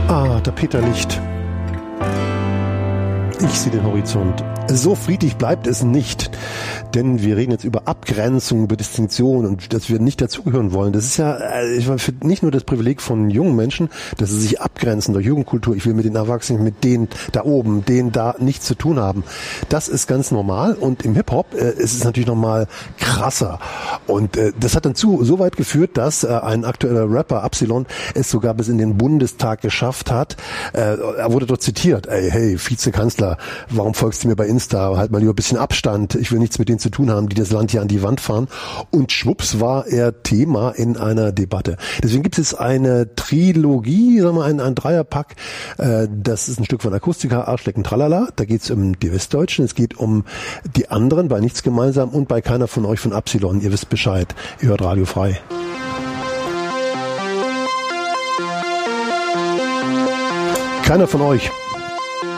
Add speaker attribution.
Speaker 1: Der Peter Licht. Ich sehe den Horizont. So friedlich bleibt es nicht, denn wir reden jetzt über Abgrenzung, über Distinktion und dass wir nicht dazugehören wollen. Das ist ja nicht nur das Privileg von jungen Menschen, dass sie sich abgrenzen durch Jugendkultur. Ich will mit den Erwachsenen, mit denen da oben, denen da nichts zu tun haben. Das ist ganz normal und im Hip-Hop ist es natürlich nochmal krasser. Und das hat dann so weit geführt, dass ein aktueller Rapper, Absilon, es sogar bis in den Bundestag geschafft hat. Er wurde dort zitiert. Ey, hey, Vizekanzler, warum folgst du mir bei Insta? Halt mal lieber ein bisschen Abstand. Ich will nichts mit denen zu tun haben, die das Land hier an die Wand fahren. Und schwupps war er Thema in einer Debatte. Deswegen gibt es eine Trilogie, sagen wir mal, ein Dreierpack. Das ist ein Stück von Akustika, Arschlecken, Tralala. Da geht es um die Westdeutschen. Es geht um die anderen bei Nichts Gemeinsam und bei Keiner von euch von Absilon. Ihr wisst Bescheid. Ihr hört Radio Frei. Keiner von euch.